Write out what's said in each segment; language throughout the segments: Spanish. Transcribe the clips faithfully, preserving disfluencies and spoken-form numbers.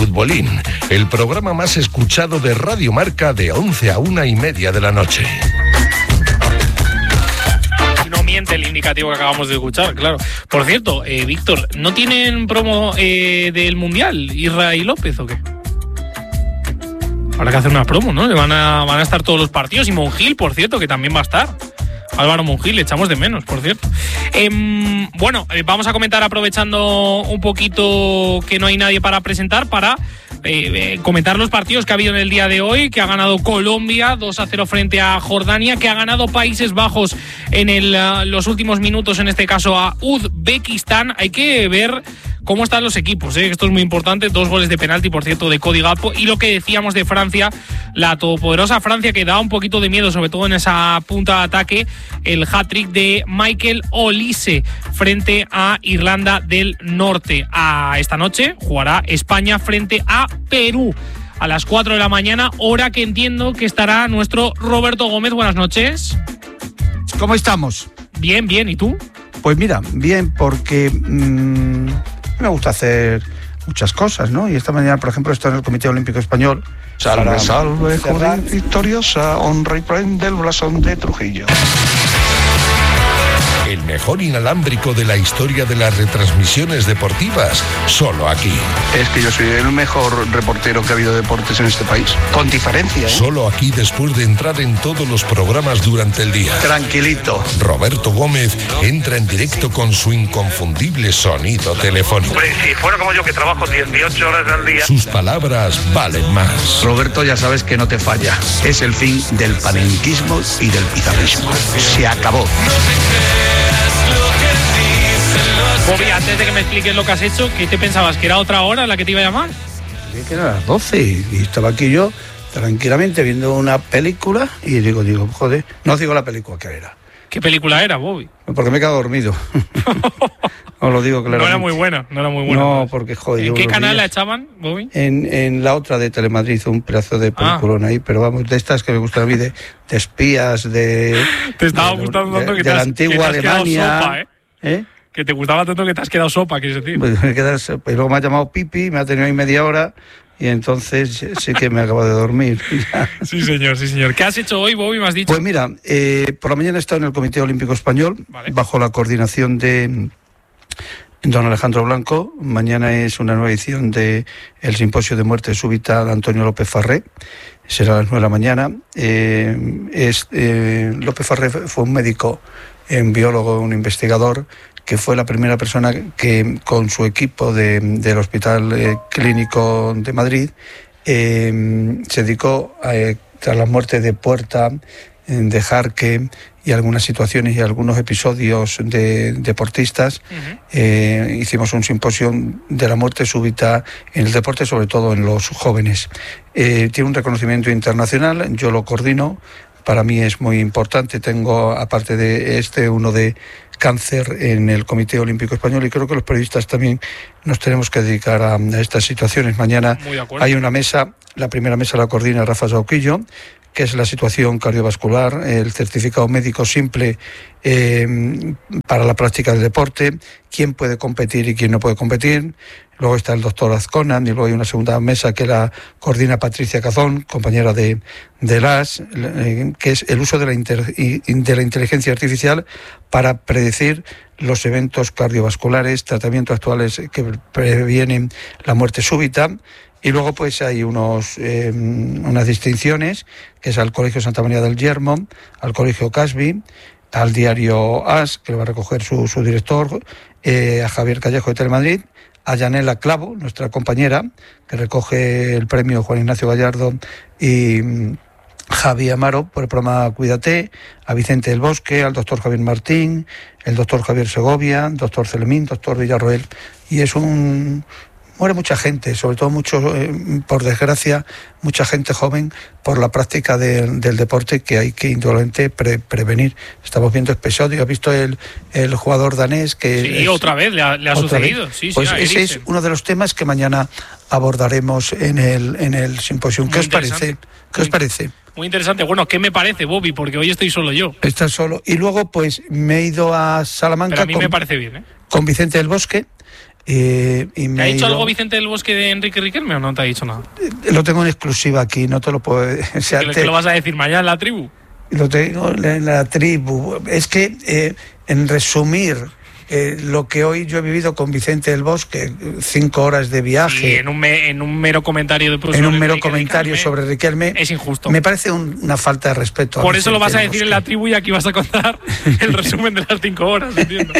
Futbolín, el programa más escuchado de Radio Marca de once a una y media de la noche. No miente el indicativo que acabamos de escuchar, claro. Por cierto, eh, Víctor, ¿no tienen promo eh, del Mundial, Isra y López o qué? Habrá que hacer una promo, ¿no? Van a, van a estar todos los partidos y Monjil, por cierto, que también va a estar. Álvaro Monjil, le echamos de menos, por cierto. Eh, bueno, eh, vamos a comentar, aprovechando un poquito que no hay nadie para presentar, para eh, eh, comentar los partidos que ha habido en el día de hoy, que ha ganado Colombia dos a cero frente a Jordania, que ha ganado Países Bajos en el, uh, los últimos minutos, en este caso a Uzbekistán. Hay que ver cómo están los equipos, ¿eh? Esto es muy importante. Dos goles de penalti, por cierto, de Cody Gakpo. Y lo que decíamos de Francia, la todopoderosa Francia, que da un poquito de miedo, sobre todo en esa punta de ataque, el hat-trick de Michael Olise frente a Irlanda del Norte. A esta noche jugará España frente a Perú a las cuatro de la mañana, hora que entiendo que estará nuestro Roberto Gómez. Buenas noches. ¿Cómo estamos? Bien, bien. ¿Y tú? Pues mira, bien, porque mmm, me gusta hacer muchas cosas, ¿no? Y esta mañana, por ejemplo, estoy en el Comité Olímpico Español. Salve, salve, joder, victoriosa, honra y prende el blasón de Trujillo. El mejor inalámbrico de la historia de las retransmisiones deportivas, solo aquí. Es que yo soy el mejor reportero que ha habido de deportes en este país, con diferencia, ¿eh? Solo aquí, después de entrar en todos los programas durante el día. Tranquilito. Roberto Gómez entra en directo con su inconfundible sonido telefónico. Hombre, si fuera como yo, que trabajo dieciocho horas al día. Sus palabras valen más. Roberto, ya sabes que no te falla. Es el fin del panenquismo y del pizarrismo. Se acabó. Bobby, antes de que me expliques lo que has hecho, ¿qué te pensabas? ¿Que era otra hora la que te iba a llamar? Dije que eran las doce y estaba aquí yo tranquilamente viendo una película y digo, digo, joder, no digo la película que era. ¿Qué película era, Bobby? Porque me he quedado dormido. Os lo digo claramente. No era muy buena, no era muy buena. No, porque joder. ¿En qué canal la echaban, Bobby? En, en la otra de Telemadrid, un pedazo de peliculón ah. ahí, pero vamos, de estas que me gustan a mí, de, de espías, de... Te estaba de, gustando tanto de, que de te has, la antigua que te has Alemania. Sopa, ¿eh? ¿Eh? Que te gustaba tanto que te has quedado sopa, quieres decir. Pues me quedas, y luego me ha llamado Pipi, me ha tenido ahí media hora y entonces sí que me acabo de dormir. Sí, señor, sí, señor. ¿Qué has hecho hoy, Bobby, me has dicho? Pues mira, eh, por la mañana he estado en el Comité Olímpico Español, vale, bajo la coordinación de don Alejandro Blanco. Mañana es una nueva edición del simposio de muerte súbita de Antonio López Farré. Será a las nueve de la mañana. Eh, es, eh, López Farré fue un médico, un biólogo, un investigador, que fue la primera persona que con su equipo de, del Hospital eh, Clínico de Madrid eh, se dedicó a, eh, tras la muerte de Puerta, de Jarque y algunas situaciones y algunos episodios de deportistas. Uh-huh. eh, hicimos un simposio de la muerte súbita en el deporte, sobre todo en los jóvenes. Eh, tiene un reconocimiento internacional, yo lo coordino. Para mí es muy importante. Tengo, aparte de este, uno de cáncer en el Comité Olímpico Español, y creo que los periodistas también nos tenemos que dedicar a, a estas situaciones. Mañana hay una mesa, la primera mesa la coordina Rafa Sauquillo, que es la situación cardiovascular, el certificado médico simple eh, para la práctica del deporte, quién puede competir y quién no puede competir. Luego está el doctor Azcona, y luego hay una segunda mesa que la coordina Patricia Cazón, compañera de, de L A S, eh, que es el uso de la, inter, de la inteligencia artificial para predecir los eventos cardiovasculares, tratamientos actuales que previenen la muerte súbita. Y luego pues hay unos eh, unas distinciones, que es al Colegio Santa María del Yermo, al Colegio Casby, al diario A S, que lo va a recoger su, su director, eh, a Javier Callejo de Telemadrid, a Yanela Clavo, nuestra compañera, que recoge el premio Juan Ignacio Gallardo, y Javi Amaro por el programa Cuídate, a Vicente del Bosque, al doctor Javier Martín, el doctor Javier Segovia, doctor Celemín, doctor Villarroel. Y es un... Muere mucha gente, sobre todo mucho, eh, por desgracia, mucha gente joven por la práctica de, del deporte, que hay que indudablemente pre, prevenir. Estamos viendo episodios, ¿has visto el, el jugador danés? Que sí, es, otra vez le ha, le ha sucedido. Sí, pues sí, ese es uno de los temas que mañana abordaremos en el, en el simposio. ¿Qué os parece? ¿Qué os parece? Muy interesante. Bueno, ¿qué me parece, Bobby? Porque hoy estoy solo yo. Estás solo. Y luego, pues, me he ido a Salamanca. Pero a mí con, me parece bien, ¿eh? Con Vicente del Bosque. Eh, y me ¿Te ha dicho ido... algo Vicente del Bosque de Enrique Riquelme o no te ha dicho nada? Lo tengo en exclusiva aquí, no te lo puedo... O sea, ¿Que, te... que lo vas a decir mañana en la tribu? Lo tengo en la tribu. Es que, eh, en resumir... Eh, lo que hoy yo he vivido con Vicente del Bosque, cinco horas de viaje. Y en un, me, en un mero comentario de En un mero comentario Riquelme, sobre Riquelme. Es injusto. Me parece un, una falta de respeto. Por eso lo vas a decir en la tribu y aquí vas a contar el resumen de las cinco horas, entiendo.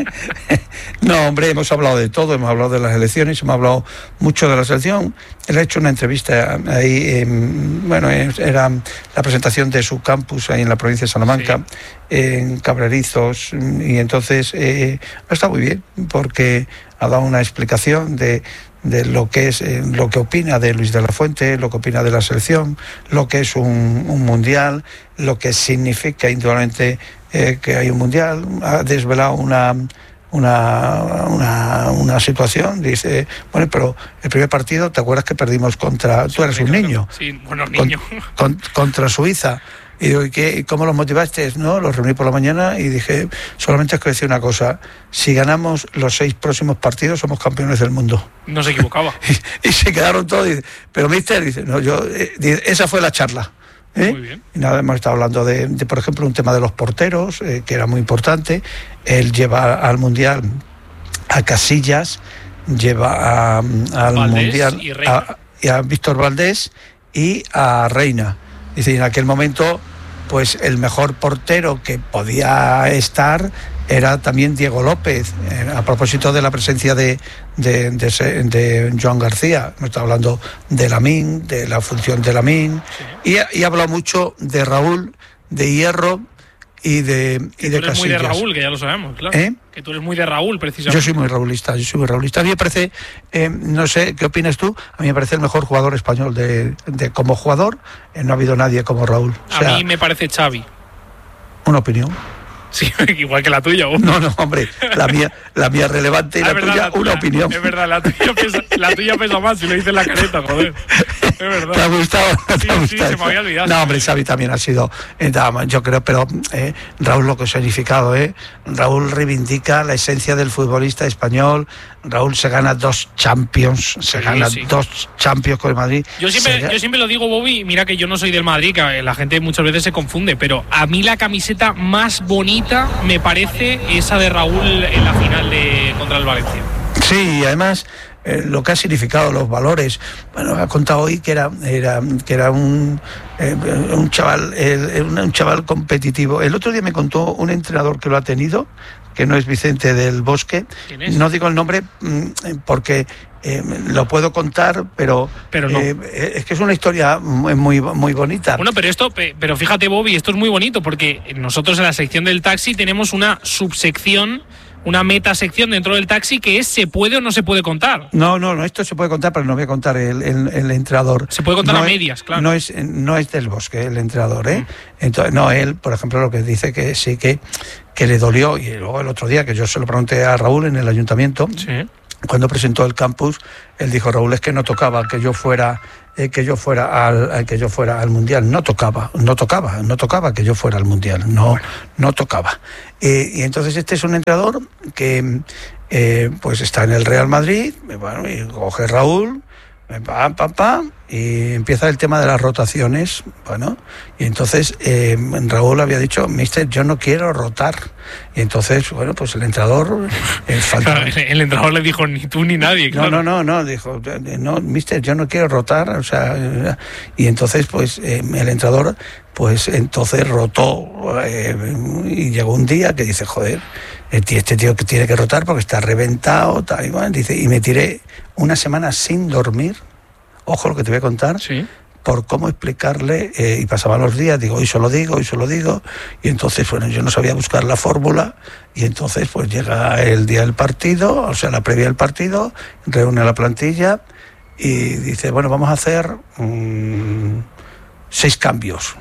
No, hombre, hemos hablado de todo, hemos hablado de las elecciones, hemos hablado mucho de la selección. Él ha hecho una entrevista ahí, eh, bueno, era la presentación de su campus ahí en la provincia de Salamanca, sí. En Cabrerizos, y entonces eh, está muy bien, porque ha dado una explicación de, de lo que es, eh, lo que opina de Luis de la Fuente, lo que opina de la selección, lo que es un, un mundial, lo que significa indudablemente eh, que hay un mundial. Ha desvelado una... Una, una, una situación, dice, bueno, pero el primer partido, ¿te acuerdas que perdimos contra, tú eres un niño? Sí, bueno, niño. Con, con, contra Suiza. Y digo, ¿y qué, cómo los motivaste? No, los reuní por la mañana y dije, solamente es que decir una cosa, si ganamos los seis próximos partidos somos campeones del mundo. No se equivocaba. y, y se quedaron todos, y, pero mister, dice, no, yo, eh, esa fue la charla. ¿Eh? Muy bien. Y nada, hemos estado hablando de, de, por ejemplo, un tema de los porteros, eh, que era muy importante. Él lleva al Mundial a Casillas, lleva a, al Valdés Mundial y a, y a Víctor Valdés y a Reina. Dice, en aquel momento, pues el mejor portero que podía estar era también Diego López, eh, a propósito de la presencia de, de, de, de Joan García. Me está hablando de Lamine, de la función de Lamine, sí. y, y ha hablado mucho de Raúl, de Hierro y de, y de Casillas. Tú eres muy de Raúl, que ya lo sabemos, claro. ¿Eh? Que tú eres muy de Raúl, precisamente. Yo soy muy raulista, yo soy muy raulista. A mí me parece, eh, no sé, ¿qué opinas tú? A mí me parece el mejor jugador español de, de como jugador. Eh, no ha habido nadie como Raúl. O sea, a mí me parece Xavi. Una opinión. Sí, igual que la tuya. ¿o? No, no, hombre, la mía, la mía relevante y ah, la, verdad, tuya, la tuya, una opinión. Es verdad, la tuya pesa, la tuya pesa más si lo dices en la careta, joder. Es verdad. ¿Te ha gustado? Sí, ¿Te ha sí, gustado? se me había olvidado. No, hombre, Xavi también ha sido, eh, yo creo, pero eh, Raúl lo que ha significado, ¿eh? Raúl reivindica la esencia del futbolista español. Raúl se gana dos Champions, se sí, gana sí. dos Champions con el Madrid. Yo siempre, se... yo siempre lo digo, Bobby, mira que yo no soy del Madrid, que la gente muchas veces se confunde, pero a mí la camiseta más bonita me parece esa de Raúl en la final de contra el Valencia. Sí, y además eh, lo que ha significado, los valores. Bueno, ha contado hoy que era, era, que era un, eh, un chaval, eh, un chaval competitivo. El otro día me contó un entrenador que lo ha tenido, que no es Vicente del Bosque. ¿Quién es? No digo el nombre porque eh, lo puedo contar, pero, pero no. eh, es que es una historia muy, muy, muy bonita. Bueno, pero esto, pero fíjate, Bobby, esto es muy bonito porque nosotros en la sección del taxi tenemos una subsección, una metasección dentro del taxi que es ¿se puede o no se puede contar? No, no, no, esto se puede contar, pero no voy a contar el, el, el entrenador. Se puede contar no a es, medias, claro. No es, no es del Bosque el entrenador, ¿eh? Mm. Entonces, no, él, por ejemplo, lo que dice que sí que, que le dolió, y luego el otro día que yo se lo pregunté a Raúl en el ayuntamiento, sí. Cuando presentó el campus, él dijo, Raúl, es que no tocaba que yo fuera eh, que yo fuera al que yo fuera al mundial, no tocaba, no tocaba, no tocaba que yo fuera al mundial, no, no tocaba. Eh, y entonces este es un entrenador que eh, pues está en el Real Madrid, bueno, y coge Raúl, pam, pam, pam, y empieza el tema de las rotaciones, bueno, y entonces eh, Raúl había dicho, mister, yo no quiero rotar, y entonces, bueno, pues el entrenador eh, falta... Claro, el entrenador le dijo, ni tú ni nadie, claro. No, no, no, no, dijo, no, mister, yo no quiero rotar, o sea, y entonces, pues, eh, el entrenador, pues, entonces rotó, eh, y llegó un día que dice, joder, este tío que tiene que rotar porque está reventado, tal, y bueno, dice, y me tiré una semana sin dormir, ojo lo que te voy a contar, sí. por cómo explicarle, eh, y pasaban los días, digo, hoy se lo digo, hoy se lo digo, y entonces, bueno, yo no sabía buscar la fórmula, y entonces, pues llega el día del partido, o sea, la previa del partido, reúne a la plantilla, y dice, bueno, vamos a hacer mmm, seis cambios.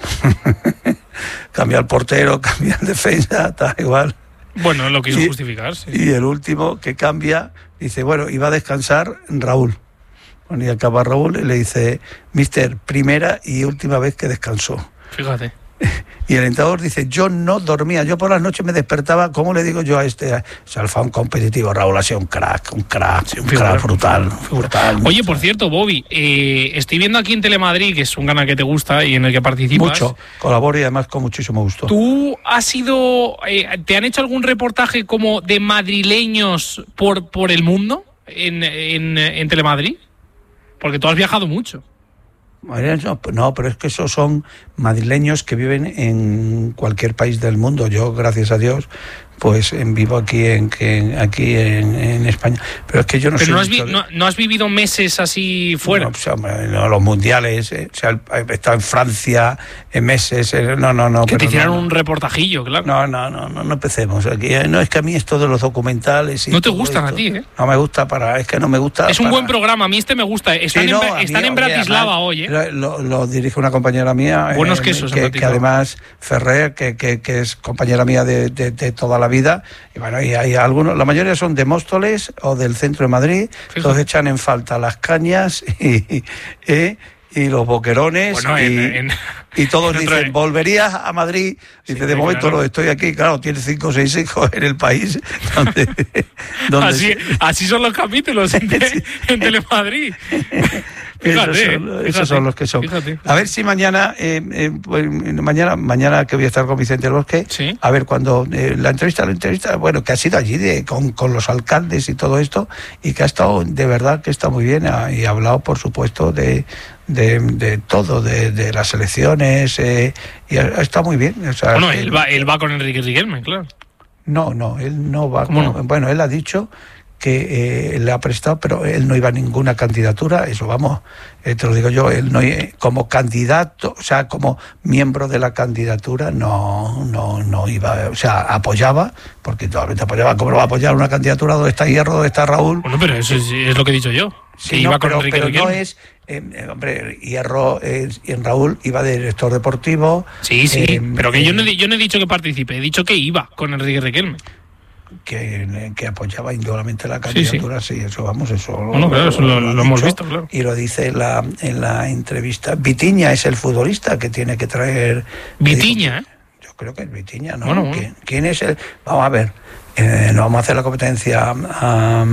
Cambia el portero, cambia el defensa, tal, igual. Bueno, lo quiso y, justificar, sí. Y el último que cambia, dice, bueno, iba a descansar Raúl. Bueno, y acaba Raúl y le dice, mister, primera y última vez que descansó. Fíjate. Y el entrenador dice, yo no dormía, yo por las noches me despertaba, ¿cómo le digo yo a este? Salfa, un competitivo, Raúl, ha sido un crack, un crack, sí, un crack brutal, brutal. Oye, por cierto, Bobby, eh, estoy viendo aquí en Telemadrid, que es un canal que te gusta y en el que participas. Mucho, colaboro y además con muchísimo gusto. ¿Tú has sido, eh, te han hecho algún reportaje como de madrileños por, por el mundo en, en, en Telemadrid? Porque tú has viajado mucho. No, pero es que esos son madrileños que viven en cualquier país del mundo. Yo, gracias a Dios, pues en vivo aquí en, en aquí en, en España. Pero es que yo no pero soy... no has, vi, no, no has vivido meses así fuera. No, o sea, no, los mundiales, eh, o sea, he estado en Francia en meses, eh, no, no, no. Que pero te hicieron no, un reportajillo, claro. No, no, no, no, no empecemos. Aquí, eh, no, es que a mí esto de los documentales... Y no te gustan esto, a ti, ¿eh? No me gusta para... Es que no me gusta... Es un para... buen programa, a mí este me gusta. Están, sí, no, en, están mí, en Bratislava oye, hoy, ¿eh? Lo, lo dirige una compañera mía. Buenos eh, quesos que, en que además Ferrer, que, que, que es compañera mía de, de, de toda la vida. Y bueno, y hay algunos, la mayoría son de Móstoles o del centro de Madrid. Fíjate. Todos echan en falta las cañas y, y, y los boquerones. Bueno, y, en, en, y todos dicen, otra... ¿volverías a Madrid? Dice, sí, de momento claro. Lo estoy aquí. Claro, tiene cinco o seis hijos en el país. Donde, donde así, se... así son los capítulos en, te, en Telemadrid. Fíjate, esos, son, fíjate, esos son los que son. Fíjate. A ver si mañana, eh, eh, pues, mañana, mañana que voy a estar con Vicente del Bosque, ¿sí? A ver cuando eh, la entrevista, la entrevista, bueno, que ha sido allí de, con, con los alcaldes y todo esto, y que ha estado, de verdad, que está muy bien, ha, y ha hablado, por supuesto, de, de, de todo, de, de las elecciones, eh, y ha, está muy bien. O sea, bueno, él, él va, él va con Enrique Riquelme, claro. No, no, él no va. ¿Cómo con, no? Bueno, él ha dicho que eh, le ha prestado, pero él no iba a ninguna candidatura, eso vamos, eh, te lo digo yo, él no como candidato, o sea, como miembro de la candidatura, no, no, no iba, o sea, apoyaba, porque totalmente apoyaba, ¿cómo lo va a apoyar una candidatura donde está Hierro, donde está Raúl? Bueno, pero eso es, es lo que he dicho yo, sí, que no, iba con pero, Enrique pero Riquelme. No es, eh, hombre, Hierro eh, y en Raúl iba de director deportivo. Sí, sí, eh, pero que eh, yo, no, yo no he dicho que participe, he dicho que iba con Enrique Riquelme. Que, que apoyaba indudablemente la candidatura, sí, sí. sí, eso vamos, eso bueno, claro, eso lo, lo, lo hemos visto, claro. Y lo dice en la, en la entrevista. Vitiña es el futbolista que tiene que traer... Vitiña, ¿eh? Yo creo que es Vitiña, ¿no? Bueno, bueno. ¿Quién, ¿Quién es el...? Vamos a ver, eh, no vamos a hacer la competencia a,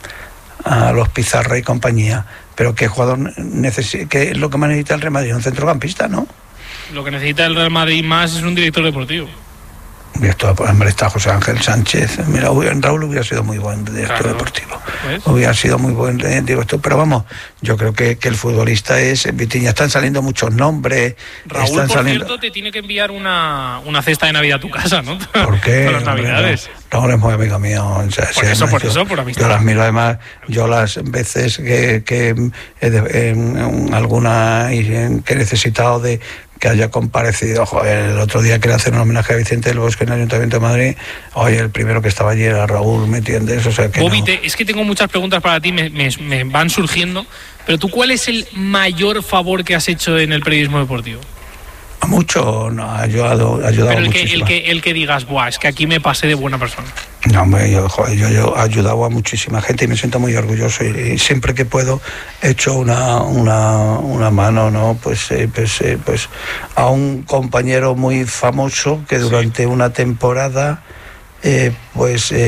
a los Pizarro y compañía, pero ¿qué jugador necesita? ¿Qué es lo que más necesita el Real Madrid? Un centrocampista, ¿no? Lo que necesita el Real Madrid más es un director deportivo. Director, por ejemplo, está José Ángel Sánchez. Mira, Raúl hubiera sido muy buen director claro. deportivo. ¿Ves? Hubiera sido muy buen director. Pero vamos, yo creo que, que el futbolista es Vitiña. Están saliendo muchos nombres. Raúl, están por saliendo... cierto, te tiene que enviar una, una cesta de Navidad a tu casa, ¿no? ¿Por qué? Para las Navidades. No, Raúl es muy amigo mío. O sea, por si eso, por yo, eso, por amistad. Yo las miro, además, yo las veces que, que en, en alguna que he necesitado de que haya comparecido, joder, el otro día quería hacer un homenaje a Vicente del Bosque en el Ayuntamiento de Madrid, oye, el primero que estaba allí era Raúl, ¿me entiendes? O sea que Bobby, no. te, es que tengo muchas preguntas para ti, me, me, me van surgiendo, pero tú, ¿cuál es el mayor favor que has hecho en el periodismo deportivo? A mucho, no, ha ayudado, ha ayudado pero el que, muchísimo. el, que, el que digas, buah, es que aquí me pasé de buena persona. No, hombre, yo, joder, yo, yo he ayudado a muchísima gente y me siento muy orgulloso y, y siempre que puedo he hecho una, una, una mano, ¿no? Pues, eh, pues, eh, pues a un compañero muy famoso que durante sí. una temporada, eh, pues... Eh,